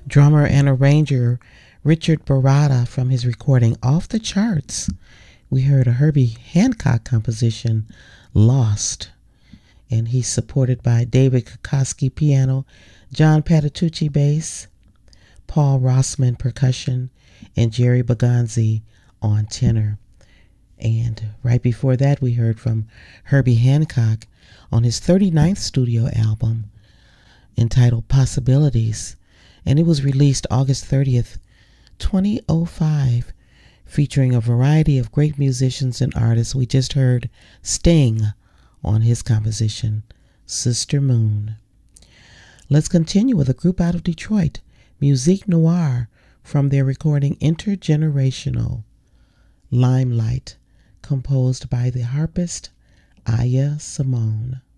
Drummer and arranger Richard Baratta from his recording Off the Charts. We heard a Herbie Hancock composition, Lost. And he's supported by David Kokoski piano, John Patitucci bass, Paul Rossman percussion, and Jerry Baganzi on tenor. And right before that, we heard from Herbie Hancock on his 39th studio album entitled Possibilities. And it was released August 30th, 2005, featuring a variety of great musicians and artists. We just heard Sting on his composition, Sister Moon. Let's continue with a group out of Detroit, Musique Noire, from their recording Intergenerational, Limelight, composed by the harpist Aya Simone.